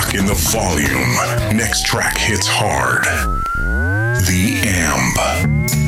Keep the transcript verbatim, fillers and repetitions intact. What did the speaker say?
lock in the volume. Next track hits hard. The Amp.